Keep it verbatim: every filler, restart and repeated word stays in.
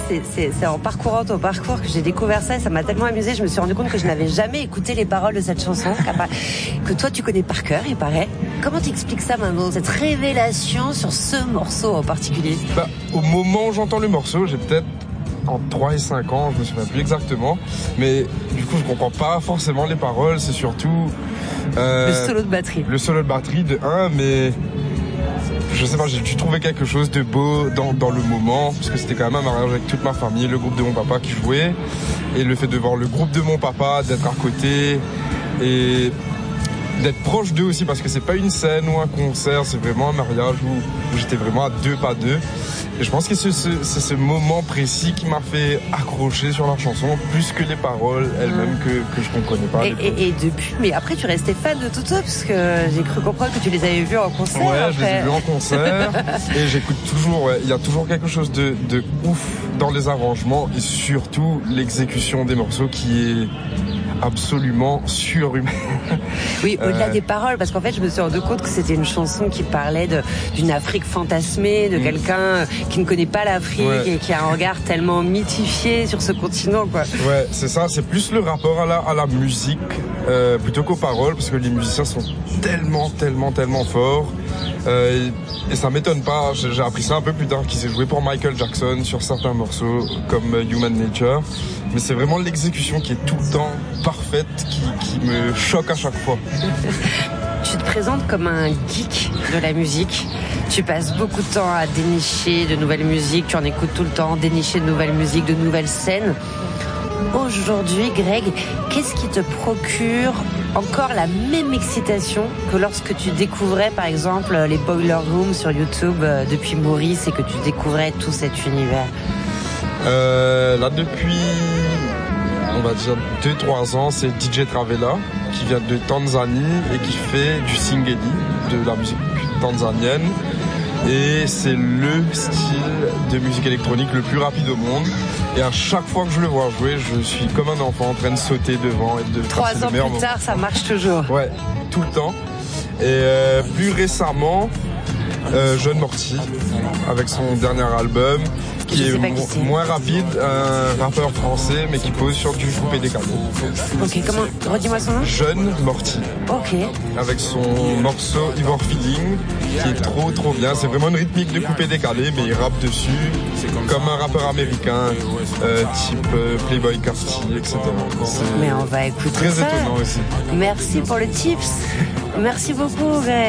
c'est, c'est, c'est en parcourant ton parcours que j'ai découvert ça et ça m'a tellement amusé. Je me suis rendu compte que je n'avais jamais écouté les paroles de cette chanson, que toi tu connais par cœur, il paraît. Comment t'expliques ça maintenant, cette révélation sur ce morceau en particulier? Bah, au moment où j'entends le morceau, j'ai peut-être entre trois et cinq ans, je me souviens plus exactement, mais du coup je comprends pas forcément les paroles, c'est surtout euh, le solo de batterie. Le solo de batterie de un, mais je sais pas, j'ai dû trouver quelque chose de beau dans, dans le moment, parce que c'était quand même un mariage avec toute ma famille, le groupe de mon papa qui jouait, et le fait de voir le groupe de mon papa, d'être à côté, et d'être proche d'eux aussi, parce que c'est pas une scène ou un concert, c'est vraiment un mariage où, où j'étais vraiment à deux pas d'eux. Et je pense que c'est ce, c'est ce moment précis qui m'a fait accrocher sur la chanson, plus que les paroles elles-mêmes que, que je ne comprenais pas. Et, et, et depuis, mais après tu restais fan de Toto, parce que j'ai cru comprendre que tu les avais vus en concert. Ouais, après. je les ai vus en concert et j'écoute toujours, ouais, il y a toujours quelque chose de, de ouf dans les arrangements et surtout l'exécution des morceaux qui est absolument surhumaine. Oui, au-delà euh... des paroles, parce qu'en fait je me suis rendu compte que c'était une chanson qui parlait de, d'une Afrique fantasmée, de mmh. quelqu'un qui ne connaît pas l'Afrique ouais. et qui a un regard tellement mythifié sur ce continent, quoi. Ouais, c'est ça, c'est plus le rapport à la, à la musique euh, plutôt qu'aux paroles, parce que les musiciens sont tellement, tellement, tellement forts. Euh, et, et ça m'étonne pas, j'ai, j'ai appris ça un peu plus tard, qu'ils aient joué pour Michael Jackson sur certains morceaux comme Human Nature. Mais c'est vraiment l'exécution qui est tout le temps parfaite, qui, qui me choque à chaque fois. Tu te présentes comme un geek de la musique. Tu passes beaucoup de temps à dénicher de nouvelles musiques, tu en écoutes tout le temps, dénicher de nouvelles musiques, de nouvelles scènes. Aujourd'hui, Greg, qu'est-ce qui te procure encore la même excitation que lorsque tu découvrais, par exemple, les Boiler Rooms sur YouTube euh, depuis Maurice et que tu découvrais tout cet univers? euh, Là, depuis, on va dire, deux trois ans, c'est D J Travella qui vient de Tanzanie et qui fait du singeli, de la musique tanzanienne. Et c'est le style de musique électronique le plus rapide au monde. Et à chaque fois que je le vois jouer, je suis comme un enfant en train de sauter devant et de Trois ans plus moment. tard, ça marche toujours. Ouais, tout le temps. Et euh, plus récemment, euh, Jeune Morty, avec son dernier album, qui est mo- qui moins rapide, un rappeur français, mais qui pose sur du coupé décalé. Ok, comment, redis-moi son nom. Jeune Morty. Ok. Avec son morceau Ivor Feeling, qui est trop trop bien. C'est vraiment une rythmique de coupé décalé, mais il rappe dessus, comme un rappeur américain, euh, type euh, Playboy Carti, et cetera. C'est mais on va écouter très ça. Étonnant aussi. Merci pour le tips. Merci beaucoup, Greg.